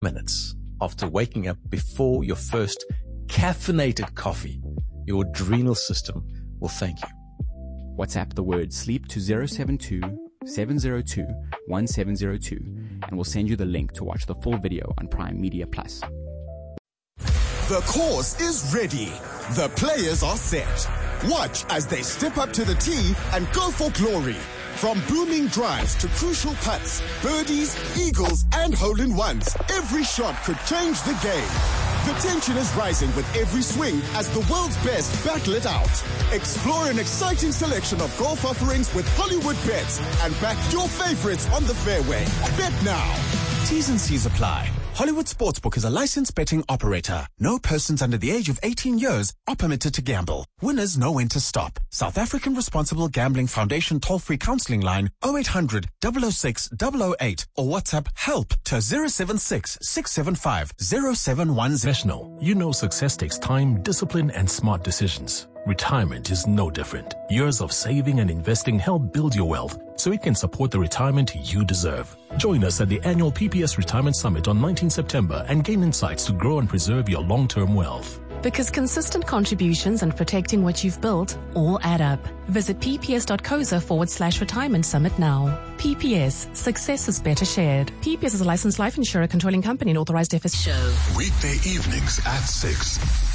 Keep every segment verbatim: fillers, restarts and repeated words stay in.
minutes after waking up before your first caffeinated coffee, your adrenal system will thank you. WhatsApp the word sleep to zero seven two, seven zero two, one seven zero two and we'll send you the link to watch the full video on Prime Media Plus. The course is ready. The players are set. Watch as they step up to the tee and go for glory. From booming drives to crucial putts, birdies, eagles, and hole-in-ones, every shot could change the game. The tension is rising with every swing as the world's best battle it out. Explore an exciting selection of golf offerings with Hollywood Bets and back your favorites on the fairway. Bet now. T's and C's apply. Hollywood Sportsbook is a licensed betting operator. No persons under the age of eighteen years are permitted to gamble. Winners know when to stop. South African Responsible Gambling Foundation toll-free counseling line oh eight hundred, double oh six, double oh eight or WhatsApp help to zero seven six, six seven five, zero seven one zero. Professional, you know success takes time, discipline, and smart decisions. Retirement is no different. Years of saving and investing help build your wealth so it can support the retirement you deserve. Join us at the annual P P S Retirement Summit on nineteenth September and gain insights to grow and preserve your long-term wealth. Because consistent contributions and protecting what you've built all add up. Visit pps.coza forward slash retirement summit now. P P S, success is better shared. P P S is a licensed life insurer controlling company and authorized F S show. Weekday evenings at six.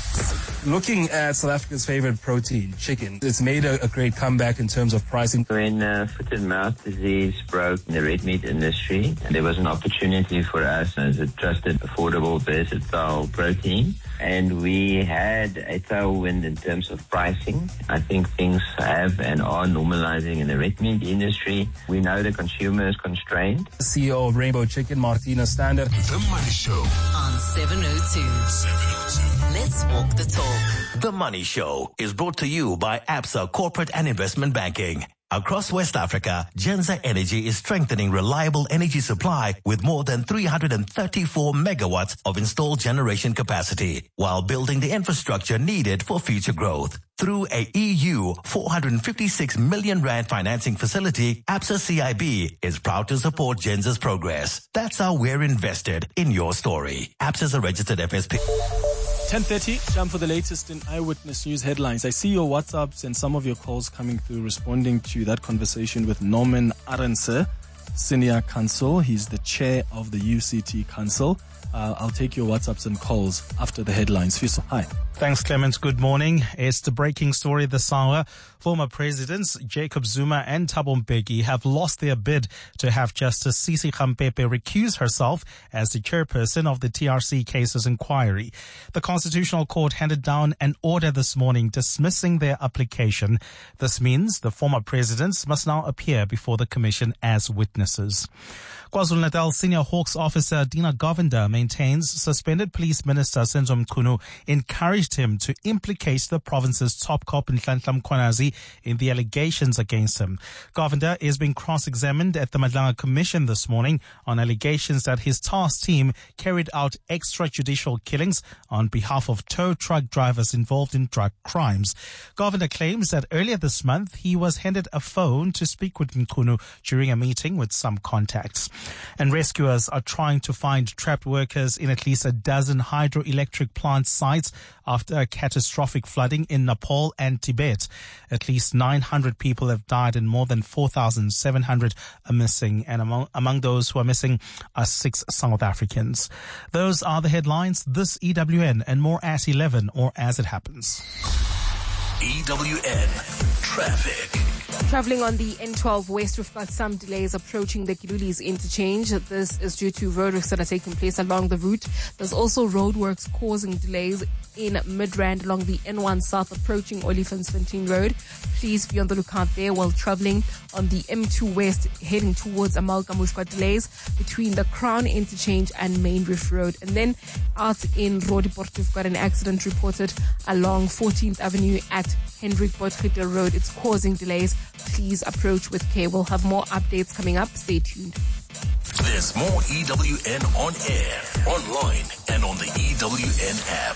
Looking at South Africa's favorite protein, chicken, it's made a, a great comeback in terms of pricing. When uh, foot and mouth disease broke in the red meat industry, there was an opportunity for us as a trusted, affordable, versatile protein. And we had a tailwind in terms of pricing. I think things have and are normalizing in the red meat industry. We know the consumer is constrained. C E O of Rainbow Chicken, Martina Standard. The Money Show on seven oh two. seven oh two. Let's walk the talk. The Money Show is brought to you by Absa Corporate and Investment Banking. Across West Africa, Genza Energy is strengthening reliable energy supply with more than three hundred thirty-four megawatts of installed generation capacity, while building the infrastructure needed for future growth. Through a E U four hundred fifty-six million rand financing facility, Absa C I B is proud to support Genza's progress. That's how we're invested in your story. Absa is a registered F S P. ten thirty, time for the latest in Eyewitness News headlines. I see your WhatsApps and some of your calls coming through responding to that conversation with Norman Arendse, Senior Counsel. He's the chair of the U C T Council. Uh, I'll take your WhatsApps and calls after the headlines. Fiso, hi. Thanks, Clement. Good morning. It's the breaking story this hour. Former presidents Jacob Zuma and Thabo Mbeki have lost their bid to have Justice Sisi Khampepe recuse herself as the chairperson of the T R C cases inquiry. The Constitutional Court handed down an order this morning dismissing their application. This means the former presidents must now appear before the commission as witnesses. KwaZulu-Natal Senior Hawks officer Dina Govender maintains suspended police minister Senzo Mchunu encouraged him to implicate the province's top cop Nhlanhla Mkhwanazi in the allegations against him. Govender is being cross-examined at the Madlanga Commission this morning on allegations that his task team carried out extrajudicial killings on behalf of tow truck drivers involved in drug crimes. Govender claims that earlier this month he was handed a phone to speak with Mchunu during a meeting with some contacts. And rescuers are trying to find trapped workers in at least a dozen hydroelectric plant sites after a catastrophic flooding in Nepal and Tibet. At least nine hundred people have died and more than four thousand seven hundred are missing. And among, among those who are missing are six South Africans. Those are the headlines. This E W N and more at eleven or as it happens. E W N Traffic. Traveling on the N twelve West, we've got some delays approaching the Kilulis interchange. This is due to roadworks that are taking place along the route. There's also roadworks causing delays in Midrand along the N one South approaching Olifantsfontein Road. Please be on the lookout there while traveling on the M two West heading towards Amalgam. We've got delays between the Crown interchange and Main Reef Road. And then out in Roodepoort, we've got an accident reported along fourteenth Avenue at Hendrik Potgieter Road. It's causing delays. Please approach with care. We'll have more updates coming up. Stay tuned. There's more E W N on air, online, and on the E W N app.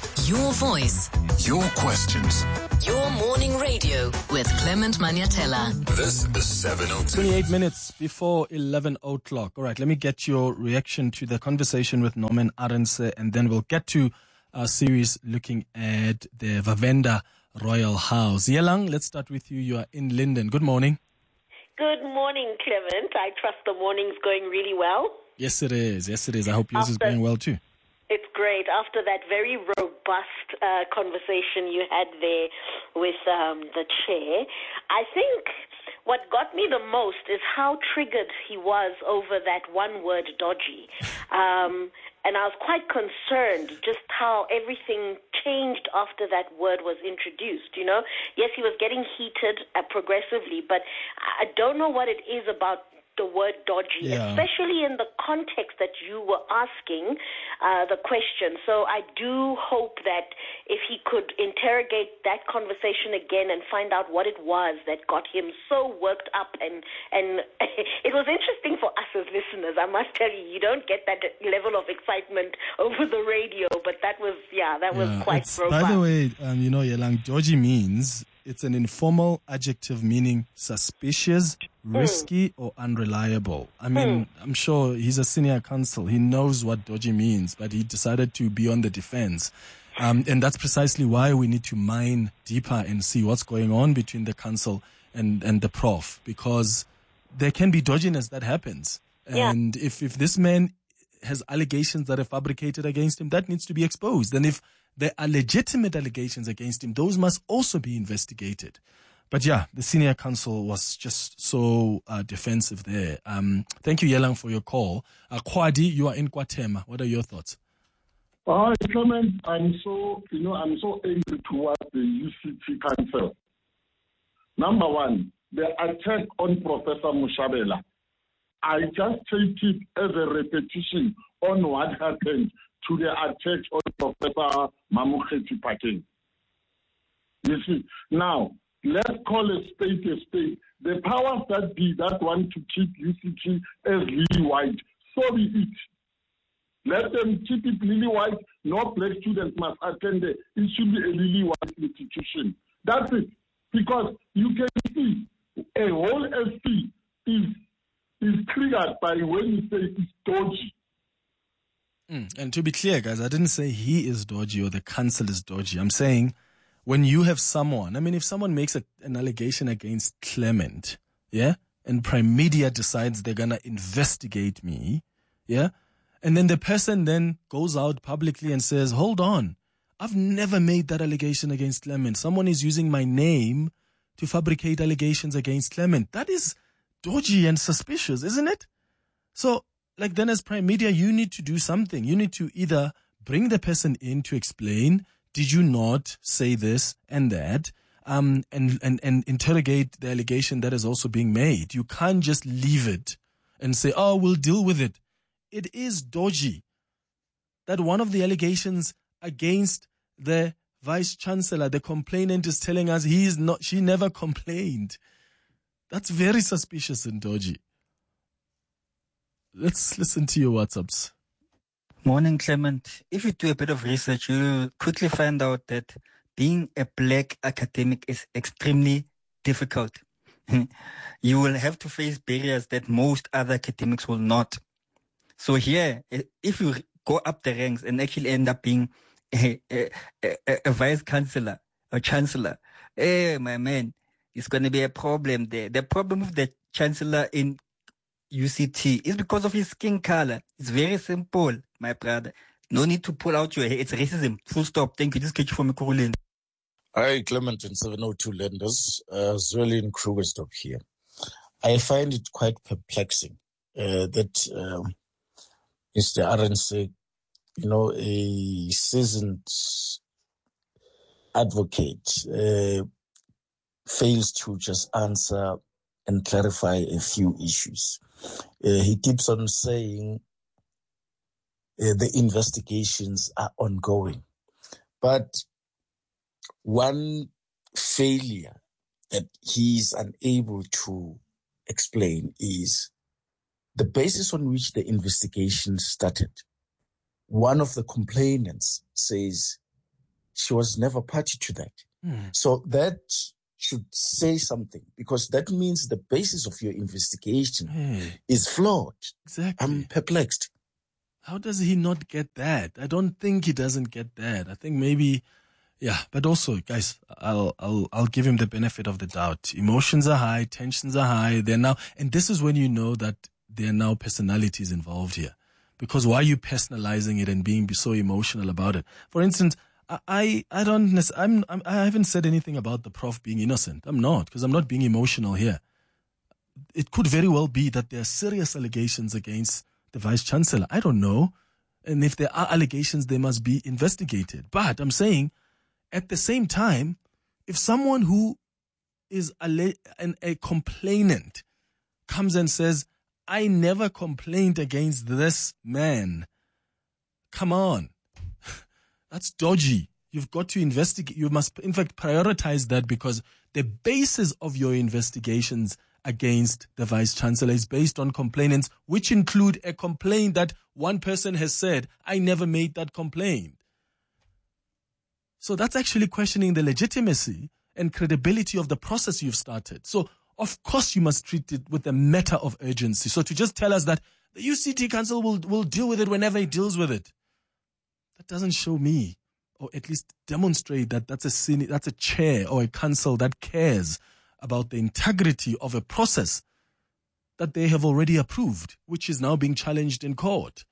Your voice. Your questions. Your morning radio with Clement Maniatella. This is seven oh two. twenty-eight minutes before eleven o'clock. All right, let me get your reaction to the conversation with Norman Arendse, and then we'll get to our series looking at the Vavenda Royal House. Yelang, let's start with you. You are in Linden. Good morning. Good morning, Clement. I trust the morning's going really well. Yes, it is. Yes, it is. I hope yours After- is going well too. It's great. After that very robust uh, conversation you had there with um, the chair, I think what got me the most is how triggered he was over that one word, dodgy. Um, and I was quite concerned just how everything changed after that word was introduced, you know. Yes, he was getting heated uh, progressively, but I don't know what it is about the word dodgy, Yeah. especially in the context that you were asking uh, the question. So I do hope that if he could interrogate that conversation again and find out what it was that got him so worked up. And, and it was interesting for us as listeners. I must tell you, you don't get that level of excitement over the radio, but that was, yeah, that was Yeah, quite it's- robust. By the way, um, you know, Yelang, dodgy means it's an informal adjective meaning suspicious, risky, or unreliable. I mean, I'm sure he's a senior counsel. He knows what dodgy means, but he decided to be on the defense. Um, and that's precisely why we need to mine deeper and see what's going on between the counsel and, and the prof, because there can be dodginess that happens. Yeah. And if, if this man has allegations that are fabricated against him, that needs to be exposed. And if there are legitimate allegations against him, those must also be investigated. But yeah, the senior counsel was just so uh, defensive there. Um, thank you, Yelang, for your call. Uh, Kwadi, you are in Kwatema. What are your thoughts? Hi, Clement. I'm so, you know, I'm so angry towards the U C T Council. Number one, the attack on Professor Mushabela. I just take it as a repetition on what happened to the attack on Professor Mamokgethi Phakeng. You see, now, let's call a spade a spade. The powers that be that want to keep U C T as lily white, so be it. Let them keep it lily white. No black students must attend it. It should be a lily white institution. That's it. Because you can see a whole S P is, is triggered by when you say it's dodgy. Mm. And to be clear, guys, I didn't say he is dodgy or the council is dodgy. I'm saying when you have someone, I mean, if someone makes a, an allegation against Clement, yeah, and Prime Media decides they're going to investigate me, yeah, and then the person then goes out publicly and says, hold on, I've never made that allegation against Clement. Someone is using my name to fabricate allegations against Clement. That is dodgy and suspicious, isn't it? So, like then as Prime Media, you need to do something. You need to either bring the person in to explain, did you not say this and that, um, and, and, and interrogate the allegation that is also being made. You can't just leave it and say, oh, we'll deal with it. It is dodgy that one of the allegations against the Vice Chancellor, the complainant is telling us he is not, she never complained. That's very suspicious and dodgy. Let's listen to your WhatsApps. Morning, Clement. If you do a bit of research, you'll quickly find out that being a black academic is extremely difficult. You will have to face barriers that most other academics will not. So here, if you go up the ranks and actually end up being a, a, a, a vice chancellor or chancellor, hey, my man, it's going to be a problem there. The problem with the chancellor in U C T is because of his skin color. It's very simple, my brother. No need to pull out your hair. It's racism. Full stop. Thank you. This is Kechi from Kurulin. Hi, Clement and seven oh two lenders. Uh, Zweli in Krugerstop here. I find it quite perplexing uh, that um, Mister Arendse, you know, a seasoned advocate, uh, fails to just answer and clarify a few issues. Uh, he keeps on saying uh, the investigations are ongoing. But one failure that he's unable to explain is the basis on which the investigation started. One of the complainants says she was never party to that. Hmm. So that should say something, because that means the basis of your investigation Hey. is flawed. Exactly. I'm perplexed. How does he not get that? I don't think he doesn't get that. I think maybe, yeah, but also, guys, I'll, I'll, I'll give him the benefit of the doubt. Emotions are high, tensions are high. They're now, and this is when you know that there are now personalities involved here. Because why are you personalizing it and being so emotional about it? For instance, I, I don't, I'm, I'm, I haven't said anything about the prof being innocent. I'm not, because I'm not being emotional here. It could very well be that there are serious allegations against the vice chancellor. I don't know. And if there are allegations, they must be investigated. But I'm saying, at the same time, if someone who is a, an, a complainant comes and says, I never complained against this man, come on. That's dodgy. You've got to investigate. You must, in fact, prioritize that, because the basis of your investigations against the vice chancellor is based on complainants, which include a complaint that one person has said, I never made that complaint. So that's actually questioning the legitimacy and credibility of the process you've started. So, of course, you must treat it with a matter of urgency. So to just tell us that the U C T Council will, will deal with it whenever it deals with it, that doesn't show me, or at least demonstrate that that's a that's a chair or a council that cares about the integrity of a process that they have already approved, which is now being challenged in court.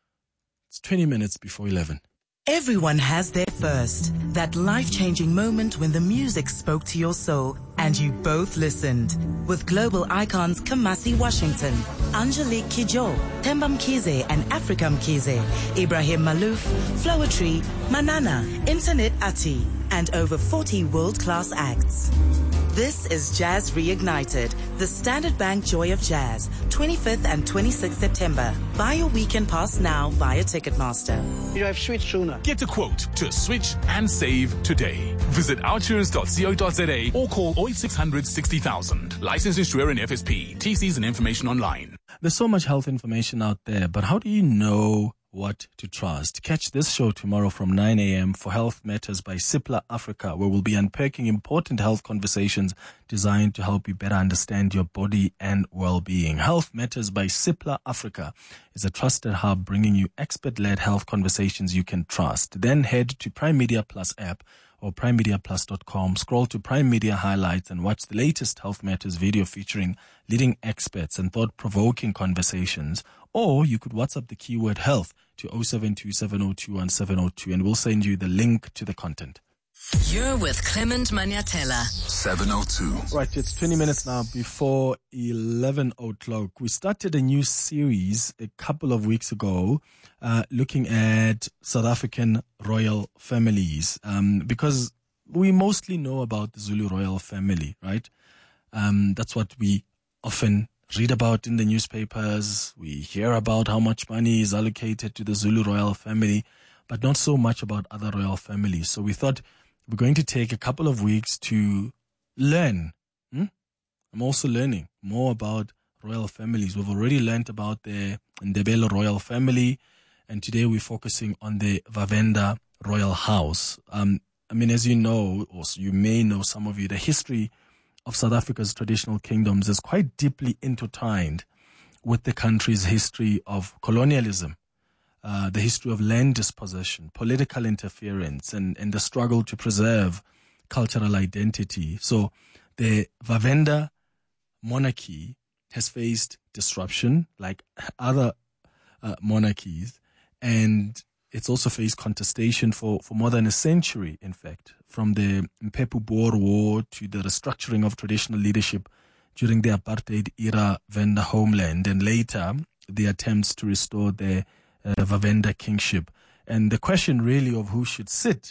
It's twenty minutes before eleven. Everyone has their first, that life-changing moment when the music spoke to your soul and you both listened. With global icons Kamasi Washington, Angelique Kidjo, Themba Mkhize and Africa Mkhize, Ibrahim Malouf, Flowetry, Manana, Internet Ati, and over forty world-class acts. This is Jazz Reignited, the Standard Bank Joy of Jazz, twenty-fifth and twenty-sixth September. Buy your weekend pass now via Ticketmaster. You have switched sooner. Get a quote to switch and save today. Visit outsurance dot co dot za or call oh eight six hundred sixty thousand. Licensed insurer and F S P. T Cs and information online. There's so much health information out there, but how do you know what to trust? Catch this show tomorrow from nine a.m. for Health Matters by Cipla Africa, where we'll be unpacking important health conversations designed to help you better understand your body and well-being. Health Matters by Cipla Africa is a trusted hub bringing you expert-led health conversations you can trust. Then head to Prime Media Plus app or prime media plus dot com. Scroll to Prime Media Highlights and watch the latest Health Matters video featuring leading experts and thought-provoking conversations. Or you could WhatsApp the keyword health to oh seven two, seven oh two, one seven oh two and we'll send you the link to the content. You're with Clement Maniatela. seven oh two. Right, it's twenty minutes now before eleven o'clock. We started a new series a couple of weeks ago uh, looking at South African royal families um, because we mostly know about the Zulu royal family, right? Um, that's what we often read about in the newspapers. We hear about how much money is allocated to the Zulu royal family, but not so much about other royal families. So we thought we're going to take a couple of weeks to learn. Hmm? I'm also learning more about royal families. We've already learned about the Ndebele royal family, and today we're focusing on the Vavenda royal house. Um, I mean, as you know, or you may know, some of you, the history of South Africa's traditional kingdoms is quite deeply intertwined with the country's history of colonialism, uh, the history of land dispossession, political interference, and, and the struggle to preserve cultural identity. So the Vavenda monarchy has faced disruption like other uh, monarchies, and it's also faced contestation for, for more than a century, in fact, from the Mpepu Boer War to the restructuring of traditional leadership during the apartheid era Venda homeland, and later the attempts to restore the uh, Vavenda kingship. And the question really of who should sit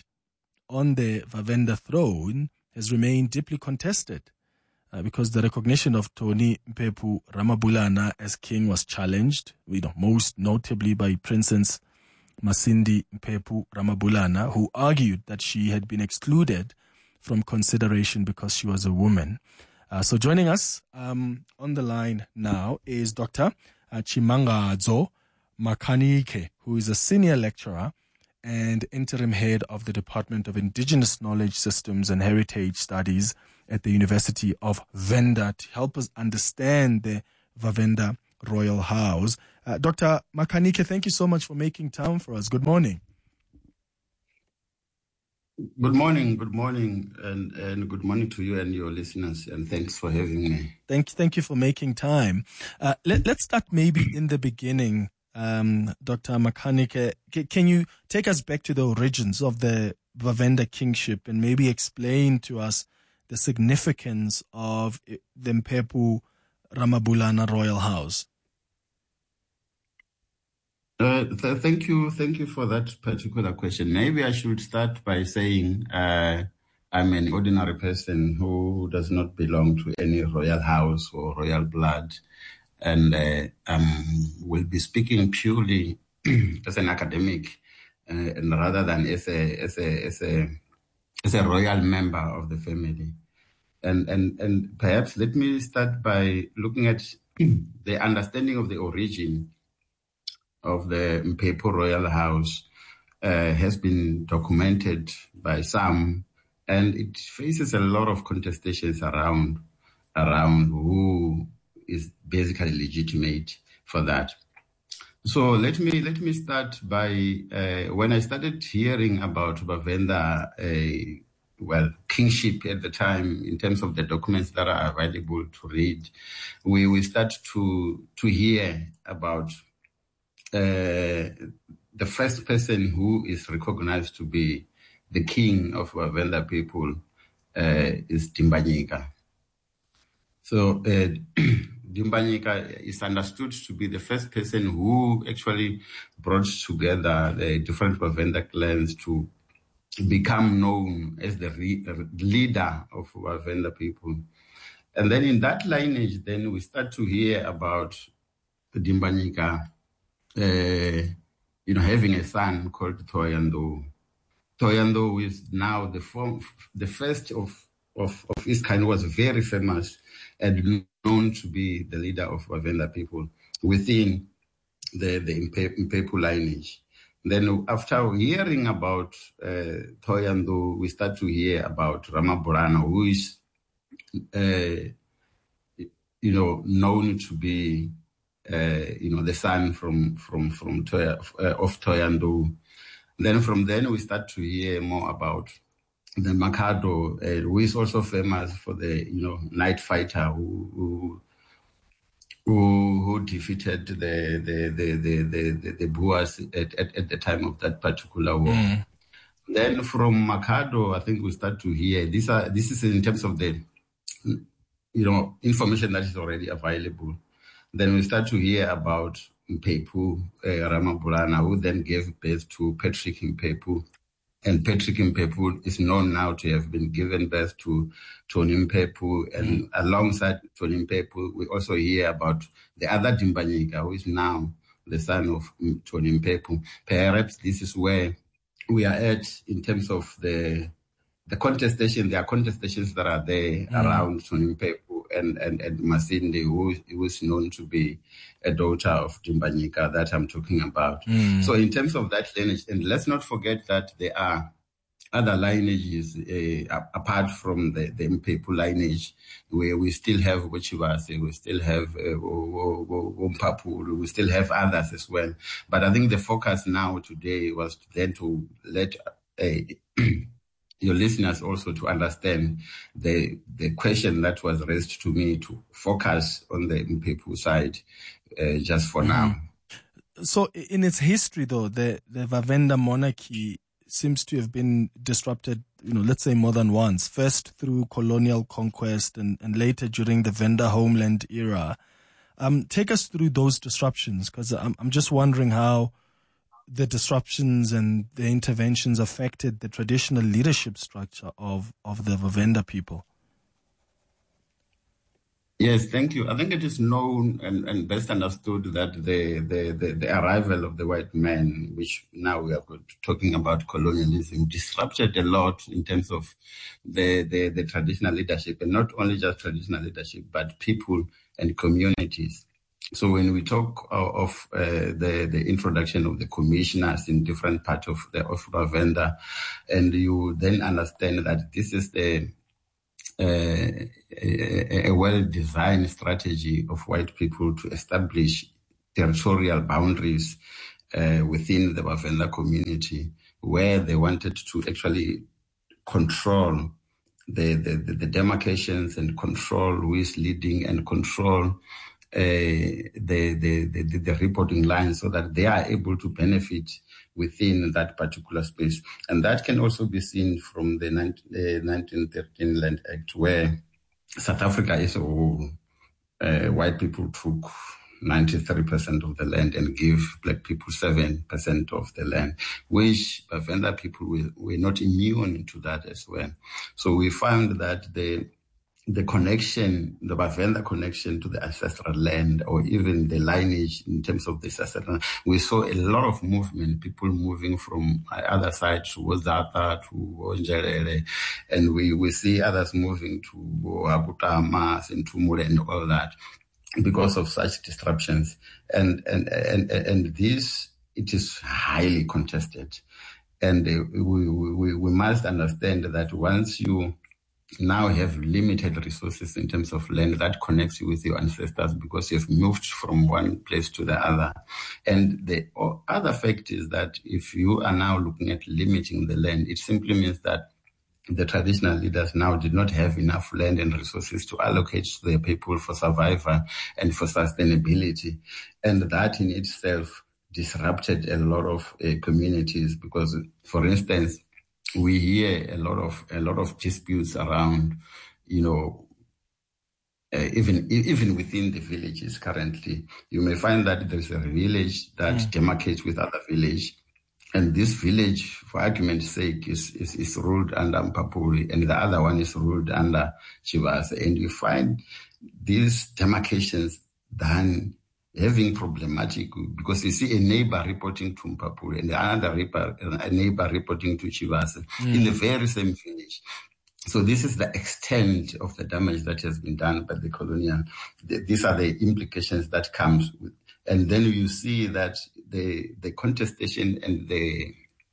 on the Vavenda throne has remained deeply contested uh, because the recognition of Tony Mpepu Ramabulana as king was challenged, you know, most notably by Princess Masindi Mpepu Ramabulana, who argued that she had been excluded from consideration because she was a woman. Uh, so joining us um, on the line now is Doctor Uh, Chimangadzo Makanike, who is a senior lecturer and interim head of the Department of Indigenous Knowledge Systems and Heritage Studies at the University of Venda, to help us understand the Vavenda Royal House. Uh, Doctor Makhanike, thank you so much for making time for us. Good morning. Good morning, good morning, and, and good morning to you and your listeners, and thanks for having me. Thank, thank you for making time. Uh, let, let's start maybe in the beginning, um, Doctor Makhanike. C- can you take us back to the origins of the Vavenda kingship and maybe explain to us the significance of the Mpepu Ramabulana Royal House? Uh, th- thank you, thank you for that particular question. Maybe I should start by saying uh, I'm an ordinary person who does not belong to any royal house or royal blood, and uh, um, will be speaking purely as an academic, uh, and rather than as a as a as a as a royal member of the family. And and and perhaps let me start by looking at the understanding of the origin of the Mpepu Royal House. Uh, has been documented by some, and it faces a lot of contestations around around who is basically legitimate for that. So let me let me start by uh, when I started hearing about Vavenda, uh, well, kingship at the time, in terms of the documents that are available to read, we we start to to hear about uh, the first person who is recognized to be the king of Vavenda people uh, is Dimbanyika. So uh, Dimbanyika is understood to be the first person who actually brought together the different Vavenda clans to become known as the re- leader of Vavenda people. And then in that lineage, then we start to hear about Dimbanyika, uh, you know, having a son called Thohoyandou. Thohoyandou is now the form, the first of, of, of his kind, was very famous and known to be the leader of Vavenda people within the, the Mpepu lineage. Then after hearing about uh, Thohoyandou, we start to hear about Ramabulana, who is, uh, you know, known to be, uh, you know, the son from from from Toya, uh, of Thohoyandou. Then from then we start to hear more about the Makado, uh, who is also famous for the, you know, night fighter who who who, who defeated the the the the the, the, the Boers at, at, at the time of that particular war. Mm. Then from Makado, I think we start to hear these are this is in terms of the, you know, information that is already available. Then we start to hear about Mpepu uh, Ramabulana, who then gave birth to Patrick Mpepu. And Patrick Mpepu is known now to have been given birth to Tony Mpepu. And mm. alongside Tony Mpepu, we also hear about the other Dimbanyika, who is now the son of Tony Mpepu. Perhaps this is where we are at in terms of the the contestation. There are contestations that are there mm. around Tony Mpepu and, and, and Masinde, who, who is known to be a daughter of Dimbanyika that I'm talking about. Mm. So in terms of that lineage, and let's not forget that there are other lineages uh, apart from the, the Mpepu lineage, where we still have Wichivasi, we still have Umpapu, uh, we still have others as well. But I think the focus now today was then to let uh, your listeners also to understand the the question that was raised to me, to focus on the Mpepu side uh, just for mm. now. So in its history, though, the, the Vavenda monarchy seems to have been disrupted, you know, let's say more than once. First through colonial conquest and, and later during the Venda homeland era. Um, take us through those disruptions, because I'm, I'm just wondering how the disruptions and the interventions affected the traditional leadership structure of, of the Vavenda people. Yes, thank you. I think it is known and, and best understood that the, the, the, the arrival of the white man, which now we are talking about colonialism, disrupted a lot in terms of the, the, the traditional leadership, and not only just traditional leadership, but people and communities. So when we talk of uh, the, the introduction of the commissioners in different parts of the of Bavenda, and you then understand that this is the uh, a, a well-designed strategy of white people to establish territorial boundaries uh, within the Bavenda community, where they wanted to actually control the, the, the demarcations and control who is leading and control Uh, the, the, the, the reporting line so that they are able to benefit within that particular space. And that can also be seen from the nineteen thirteen Land Act, where South Africa is a whole. Uh, white people took ninety-three percent of the land and give black people seven percent of the land, which Bavenda people were, were not immune to that as well. So we found that the the connection, the Bavenda connection to the ancestral land, or even the lineage in terms of the ancestral land, we saw a lot of movement, people moving from other sides to Wozata, to Onjerere, and we, we see others moving to Abutamas and to Mure and all that because of such disruptions. And, and, and, and this, it is highly contested. And uh, we, we, we must understand that once you now have limited resources in terms of land, that connects you with your ancestors because you've moved from one place to the other. And the other fact is that if you are now looking at limiting the land, it simply means that the traditional leaders now did not have enough land and resources to allocate to their people for survival and for sustainability. And that in itself disrupted a lot of uh, communities because, for instance, we hear a lot of a lot of disputes around, you know, uh, even even within the villages currently. You may find that there's a village that mm. demarcates with other village, and this village, for argument's sake, is, is, is ruled under Mpapuri, and the other one is ruled under Chivasa. And you find these demarcations done having problematic, because you see a neighbor reporting to Mpapuri and another a neighbor reporting to Chivasa mm. in the very same village. So this is the extent of the damage that has been done by the colonial. These are the implications that comes with. And then you see that the the contestation and the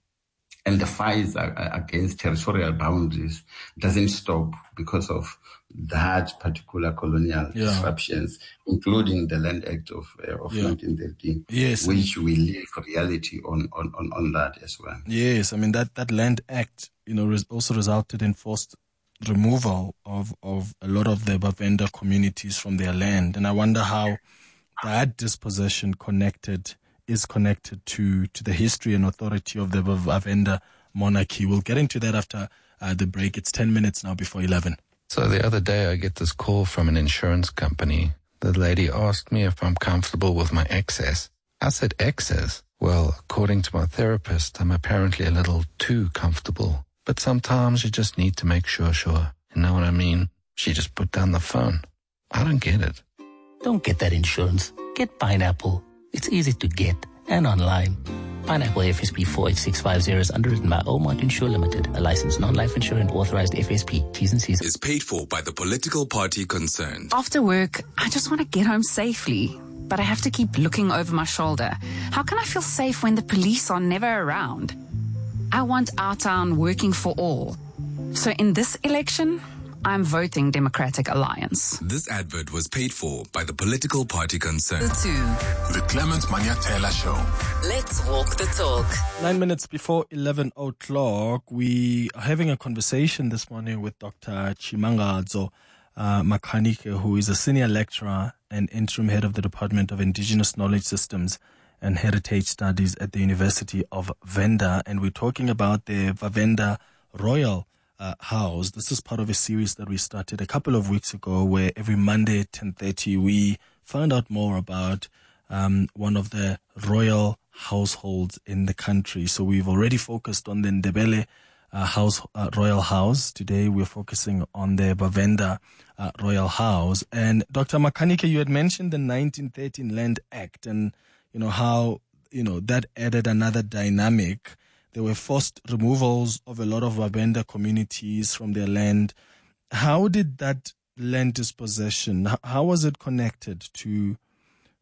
and the fights against territorial boundaries doesn't stop because of that particular colonial yeah. disruptions, including the Land Act of uh, of yeah. nineteen thirteen, yes. which we live reality on, on, on, on that as well. Yes, I mean, that, that Land Act, you know, res- also resulted in forced removal of, of a lot of the Bavenda communities from their land. And I wonder how that dispossession connected is connected to, to the history and authority of the Bavenda monarchy. We'll get into that after uh, the break. It's ten minutes now before eleven. So the other day I get this call from an insurance company. The lady asked me if I'm comfortable with my excess. I said, excess? Well, according to my therapist, I'm apparently a little too comfortable. But sometimes you just need to make sure, sure. You know what I mean? She just put down the phone. I don't get it. Don't get that insurance. Get Pineapple. It's easy to get and online. Pineapple F S P four eight six five zero is underwritten by Omart Insure Limited, a licensed non-life insurer and authorized F S P. T's and C's. Is paid for by the political party concerned. After work, I just want to get home safely, but I have to keep looking over my shoulder. How can I feel safe when the police are never around? I want our town working for all. So in this election, I'm voting Democratic Alliance. This advert was paid for by the political party concerned. The two. The Clement Maniatela Show. Let's walk the talk. Nine minutes before eleven o'clock, we are having a conversation this morning with Doctor Chimangadzo uh, Makhanike, who is a senior lecturer and interim head of the Department of Indigenous Knowledge Systems and Heritage Studies at the University of Venda. And we're talking about the Bavenda Royal Uh, house. This is part of a series that we started a couple of weeks ago, where every Monday at ten thirty we find out more about um, one of the royal households in the country. So we've already focused on the Ndebele uh, house, uh, royal house. Today we're focusing on the Bavenda uh, royal house. And Doctor Makhanike, you had mentioned the nineteen thirteen Land Act, and you know how you know that added another dynamic. There were forced removals of a lot of Bavenda communities from their land. How did that land dispossession, how was it connected to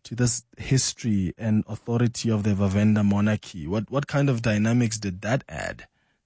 to this history and authority of the Vavenda monarchy? What what kind of dynamics did that add?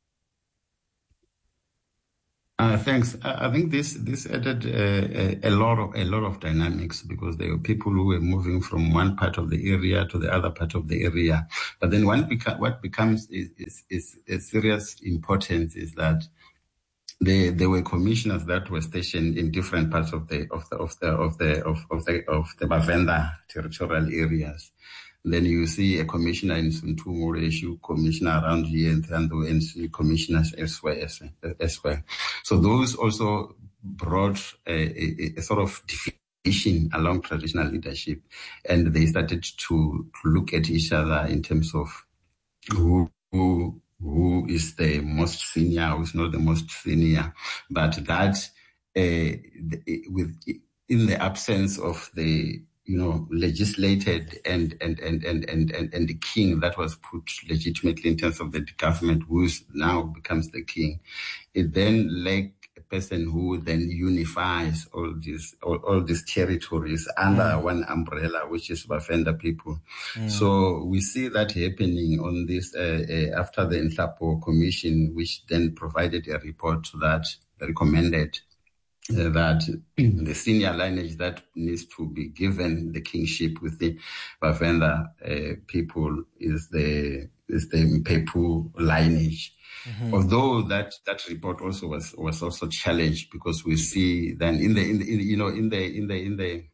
Uh, thanks. I, I think this this added uh, a, a lot of a lot of dynamics, because there were people who were moving from one part of the area to the other part of the area. But then one beca- what becomes is, is, is a serious importance is that There, there were commissioners that were stationed in different parts of the of the of the of the of, of the of the Bavenda territorial areas. Then you see a commissioner in Suntumu, issue commissioner around here, and Thando, and see commissioners elsewhere as well. So those also brought a, a, a sort of division along traditional leadership, and they started to, to look at each other in terms of who who. who is the most senior, who is not the most senior, but that uh, the, with in the absence of the you know legislated and and and and and and, and the king that was put legitimately in terms of the government, who now becomes the king, it then like a person who then unifies all these all, all these territories under mm. one umbrella, which is Bafenda people. Mm. So we see that happening on this uh, uh, after the Nhlapo Commission, which then provided a report that recommended uh, that the senior lineage that needs to be given the kingship with the Bafenda uh, people is the is the Mpepu lineage. Mm-hmm. Although that, that report also was, was also challenged, because we see then in the, in the in, you know in the in the in the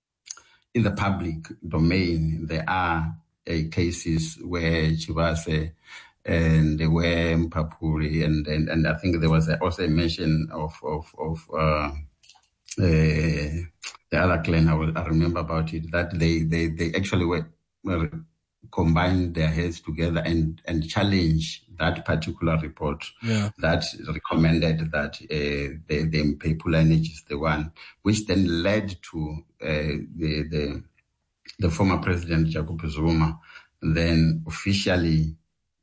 in the public domain there are uh, cases where Chivase and there were Mpapuri and, and and I think there was a, also a mention of of of uh, uh, the other clan. I, will, I remember about it, that they they they actually were, were combined their heads together and, and challenge that particular report yeah. that recommended that uh, the, the Mpepu lineage is the one, which then led to uh, the, the the former president Jacob Zuma then officially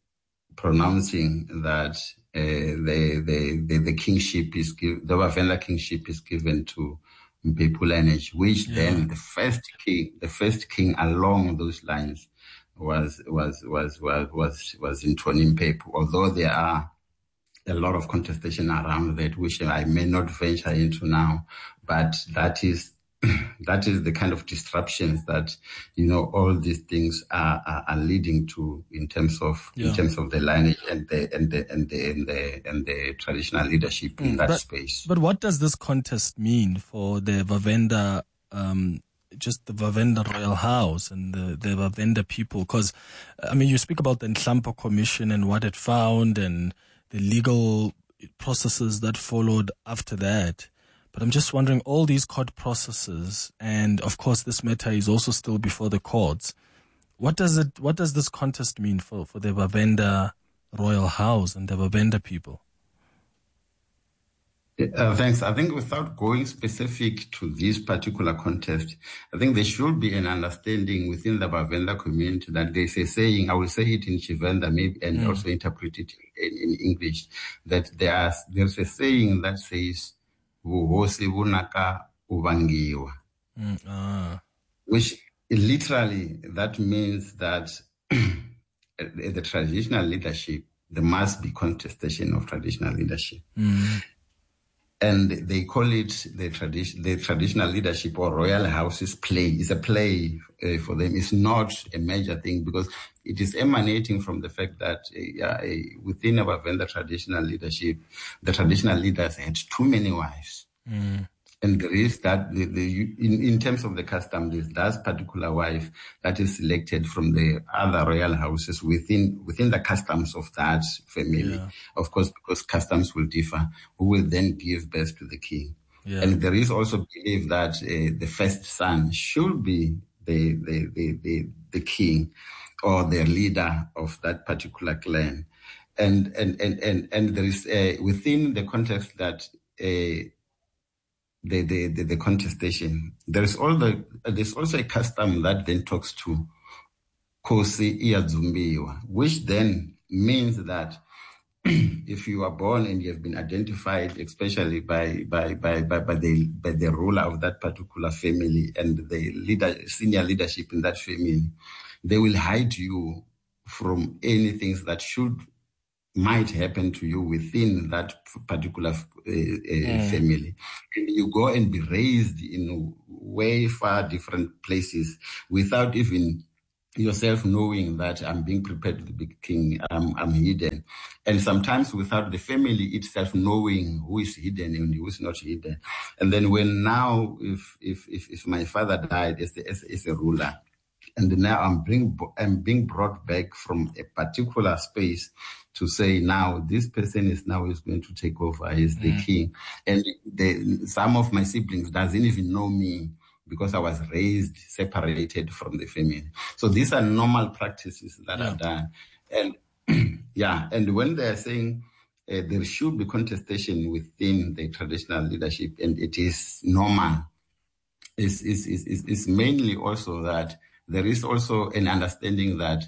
pronouncing that uh, the, the the the kingship is given, the Bavenda kingship is given to Mpepu lineage, which yeah. then the first king, the first king along those lines was was was was was was in Tony Mpepu, although there are a lot of contestation around that, which I may not venture into now, but that is that is the kind of disruptions that you know all these things are, are, are leading to in terms of yeah. in terms of the lineage and the and the and the and the, and the traditional leadership mm, in that but, space. But what does this contest mean for the Vavenda? Um, just the Vavenda Royal House and the, the Vavenda people? Because, I mean, you speak about the Nhlapo Commission and what it found and the legal processes that followed after that. But I'm just wondering, all these court processes, and of course this matter is also still before the courts, what does it, what does this contest mean for, for the Vavenda Royal House and the Vavenda people? Uh, thanks. I think without going specific to this particular contest, I think there should be an understanding within the Bavenda community that there's a saying, I will say it in Chivenda maybe, and mm. also interpret it in, in English, that there's, there's a saying that says, Vuhosi vunaka uvangiwa, mm. ah. which literally that means that the traditional leadership, there must be contestation of traditional leadership. Mm. And they call it the tradition, the traditional leadership or royal houses play. It's a play uh, for them. It's not a major thing, because it is emanating from the fact that uh, uh, within our Venda traditional leadership, the traditional leaders had too many wives. Mm. And there is that, the, the, in, in terms of the custom, there's that particular wife that is selected from the other royal houses within within the customs of that family. Yeah. Of course, because customs will differ, who will then give birth to the king. Yeah. And there is also belief that uh, the first son should be the, the, the, the, the king or the leader of that particular clan. And, and, and, and, and there is, uh, within the context that, uh, The, the, the, the contestation, there's all the, there's also a custom that then talks to Kosi Iyadzumbiwa, which then means that if you are born and you have been identified, especially by by by by, by the by the ruler of that particular family and the leader, senior leadership in that family, they will hide you from anything that should might happen to you within that particular uh, uh, mm. family. And you go and be raised in way far different places without even yourself knowing that I'm being prepared to be king, I'm, I'm hidden. And sometimes without the family itself knowing who is hidden and who is not hidden. And then when now, if if if, if my father died as, the, as, as a ruler, and now I'm being, I'm being brought back from a particular space to say, now this person is now is going to take over, he's the mm. king. And the, some of my siblings doesn't even know me because I was raised separated from the family. So these are normal practices that yeah. are done. And yeah, and when they're saying uh, there should be contestation within the traditional leadership, and it is normal, it's, it's, it's, it's mainly also that there is also an understanding that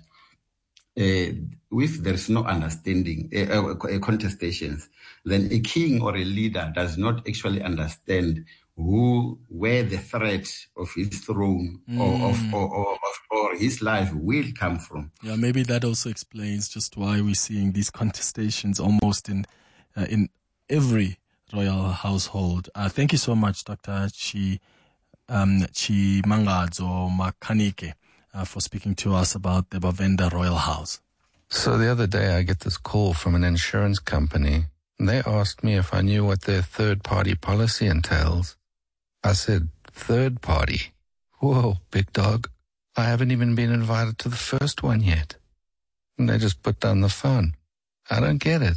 uh, if there is no understanding, uh, uh, contestations, then a king or a leader does not actually understand who, where the threat of his throne mm. or, of, or, or, or his life will come from. Yeah, maybe that also explains just why we're seeing these contestations almost in uh, in every royal household. Uh, thank you so much, Doctor Chi. Um, Chimangadzo Makanike, uh, for speaking to us about the Bavenda Royal House. So the other day I get this call from an insurance company. They asked me if I knew what their third-party policy entails. I said, third party? Whoa, big dog. I haven't even been invited to the first one yet. And they just put down the phone. I don't get it.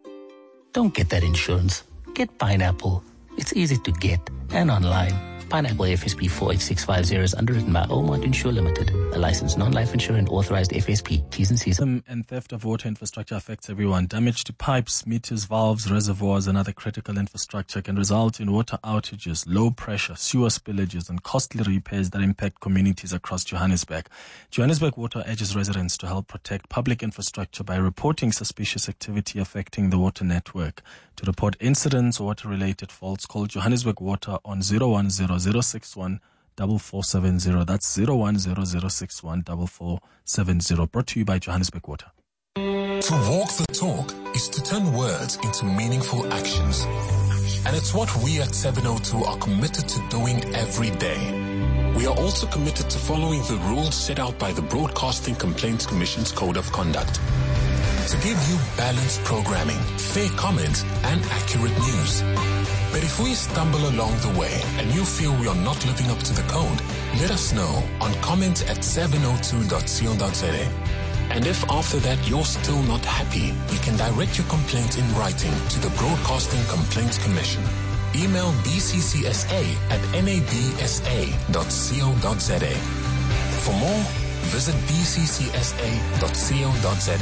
Don't get that insurance. Get Pineapple. It's easy to get and online. Pineapple F S P four eight six five zero is underwritten by Omart Insure Limited, a licensed non-life insurer and authorized F S P. T's and C's. And theft of water infrastructure affects everyone. Damage to pipes, meters, valves, reservoirs, and other critical infrastructure can result in water outages, low pressure, sewer spillages, and costly repairs that impact communities across Johannesburg. Johannesburg Water urges residents to help protect public infrastructure by reporting suspicious activity affecting the water network. To report incidents or water-related faults, call Johannesburg Water on zero one zero zero six one four four seven zero. That's zero one zero zero six one four four seven zero. Brought to you by Johannesburg Water. To walk the talk is to turn words into meaningful actions. And it's what we at seven oh two are committed to doing every day. We are also committed to following the rules set out by the Broadcasting Complaints Commission's Code of Conduct, to give you balanced programming, fair comments, and accurate news. But if we stumble along the way and you feel we are not living up to the code, let us know on comment at seven oh two dot co dot za. And if after that you're still not happy, you can direct your complaint in writing to the Broadcasting Complaints Commission. Email b c c s a at n a b s a dot co dot za. For more, visit b c c s a dot co dot za.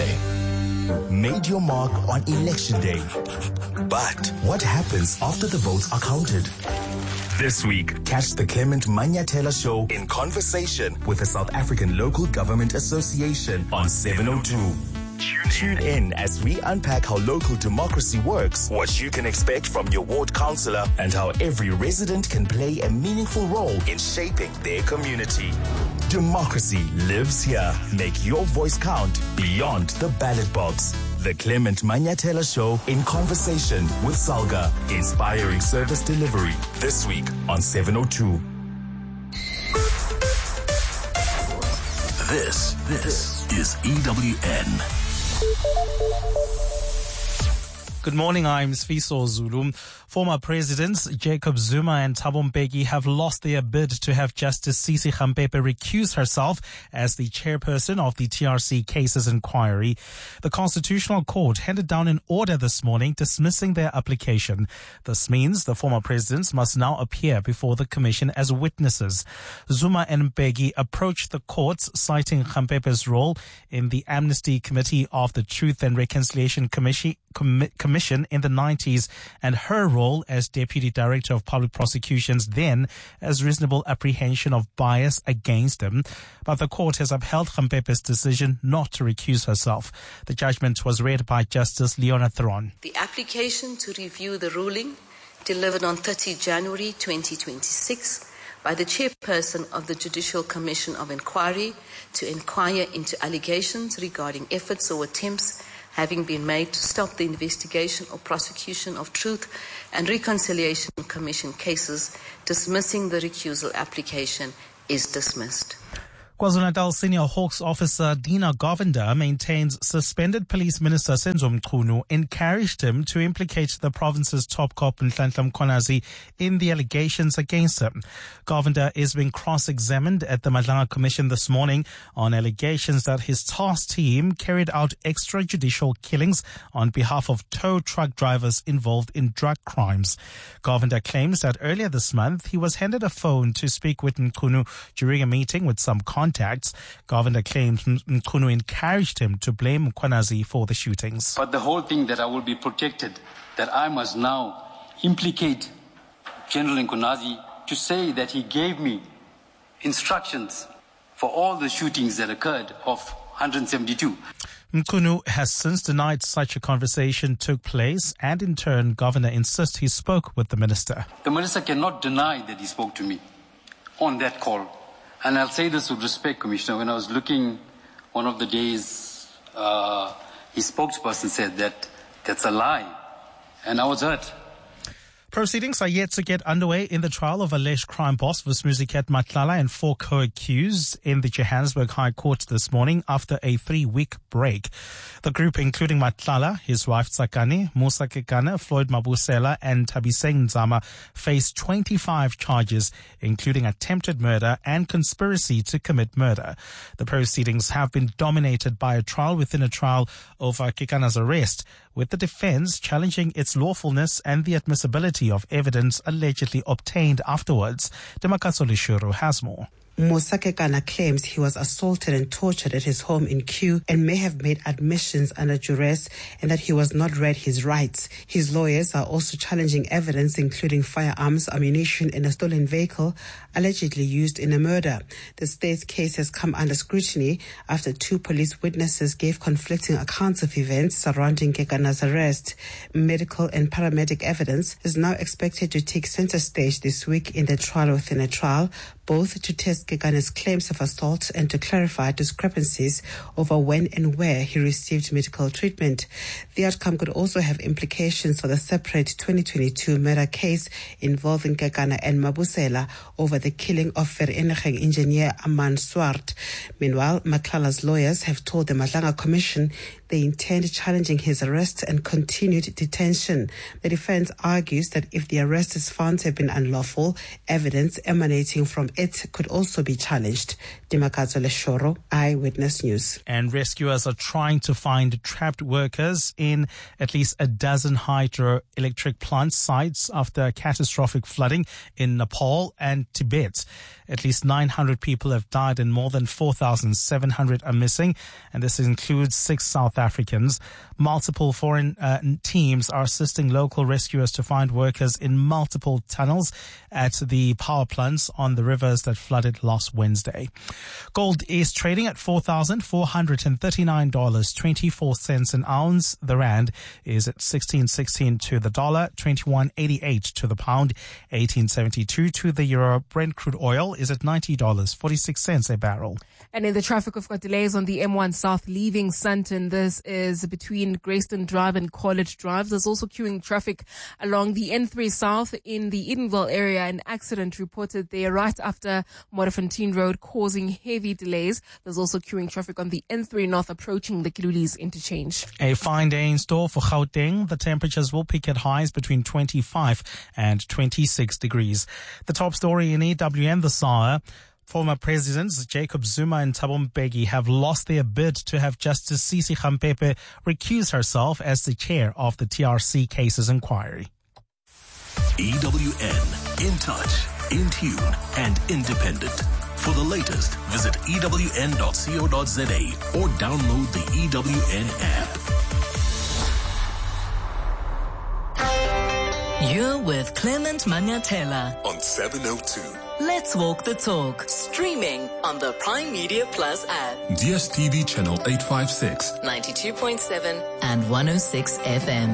Made your mark on election day. But what happens after the votes are counted? This week, catch the Clement Manyatela Show in conversation with the South African Local Government Association on seven oh two. Tune in as we unpack how local democracy works, what you can expect from your ward councillor, and how every resident can play a meaningful role in shaping their community. Democracy lives here. Make your voice count beyond the ballot box. The Clement Manyatela Show in conversation with Salga, inspiring service delivery. This week on seven oh two. This, this is E W N. Good morning, I'm Sfiso Zulu. Former presidents Jacob Zuma and Thabo Mbeki have lost their bid to have Justice Sisi Khampepe recuse herself as the chairperson of the T R C Cases Inquiry. The Constitutional Court handed down an order this morning dismissing their application. This means the former presidents must now appear before the commission as witnesses. Zuma and Mbeki approached the courts citing Khampepe's role in the Amnesty Committee of the Truth and Reconciliation Commission, Com- Commission Commission in the nineties and her role as Deputy Director of Public Prosecutions then as reasonable apprehension of bias against him. But the court has upheld Khampepe's decision not to recuse herself. The judgment was read by Justice Leona Theron. The application to review the ruling delivered on thirtieth of January twenty twenty-six by the chairperson of the Judicial Commission of Inquiry to inquire into allegations regarding efforts or attempts having been made to stop the investigation or prosecution of Truth and Reconciliation Commission cases, dismissing the recusal application, is dismissed. KwaZulu-Natal Senior Hawks officer Dina Govender maintains suspended Police Minister Senzo Mchunu encouraged him to implicate the province's top cop Nhlanhla Mkhwanazi in the allegations against him. Govender is being cross-examined at the Madlanga Commission this morning on allegations that his task team carried out extrajudicial killings on behalf of tow truck drivers involved in drug crimes. Govender claims that earlier this month he was handed a phone to speak with Mchunu during a meeting with some contacts. Govender claims Mchunu encouraged him to blame Mkhwanazi for the shootings. But the whole thing that I will be protected, that I must now implicate General Mkhwanazi to say that he gave me instructions for all the shootings that occurred of one hundred seventy-two. Mchunu has since denied such a conversation took place, and in turn, Governor insists he spoke with the minister. The minister cannot deny that he spoke to me on that call. And I'll say this with respect, Commissioner. When I was looking one of the days, uh, his spokesperson said that that's a lie. And I was hurt. Proceedings are yet to get underway in the trial of alleged crime boss Vusmuzikat Matlala and four co-accused in the Johannesburg High Court this morning after a three-week break. The group, including Matlala, his wife Tsakani, Musa Kekana, Floyd Mabusela and Tabiseng Nzama, face twenty-five charges, including attempted murder and conspiracy to commit murder. The proceedings have been dominated by a trial within a trial over Kekana's arrest, with the defense challenging its lawfulness and the admissibility of evidence allegedly obtained afterwards. Demakatso Lishuru has more. Musa Kekana claims he was assaulted and tortured at his home in Kew and may have made admissions under duress and that he was not read his rights. His lawyers are also challenging evidence including firearms, ammunition and a stolen vehicle allegedly used in a murder. The state's case has come under scrutiny after two police witnesses gave conflicting accounts of events surrounding Kekana's arrest. Medical and paramedic evidence is now expected to take center stage this week in the trial within a trial, both to test Kekana's claims of assault and to clarify discrepancies over when and where he received medical treatment. The outcome could also have implications for the separate twenty twenty-two murder case involving Kekana and Mabusela over the killing of Vereeniging engineer Aman Swart. Meanwhile, Matlala's lawyers have told the Madlanga Commission they intend challenging his arrest and continued detention. The defense argues that if the arrest is found to have been unlawful, evidence emanating from it could also be challenged. Dimakatso Leshoro, Eyewitness News. And rescuers are trying to find trapped workers in at least a dozen hydroelectric plant sites after catastrophic flooding in Nepal and Tibet. At least nine hundred people have died and more than four thousand seven hundred are missing, and this includes six South Africans. Multiple foreign uh, teams are assisting local rescuers to find workers in multiple tunnels at the power plants on the rivers that flooded last Wednesday. Gold is trading at four thousand four hundred thirty-nine dollars and twenty-four cents an ounce. The rand is at sixteen sixteen to the dollar, twenty-one eighty-eight to the pound, eighteen seventy-two to the euro. Brent crude oil is at ninety dollars and forty-six cents a barrel. And in the traffic, we've got delays on the M one South leaving Sandton. This is between Grayston Drive and College Drive. There's also queuing traffic along the N three South in the Edenville area. An accident reported there right after Modderfontein Road, causing heavy delays. There's also queuing traffic on the N three North approaching the Kilulis interchange. A fine day in store for Gauteng. The temperatures will peak at highs between twenty-five and twenty-six degrees. The top story in E W N this hour. Former Presidents Jacob Zuma and Thabo Mbeki have lost their bid to have Justice Sisi Khampepe recuse herself as the chair of the T R C cases inquiry. E W N, in touch, in tune, and independent. For the latest, visit E W N dot co dot za or download the E W N app. You're with Clement Manyatela on seven oh two. Let's walk the talk. Streaming on the Prime Media Plus app. D S T V channel eight fifty-six. ninety-two point seven and one oh six F M.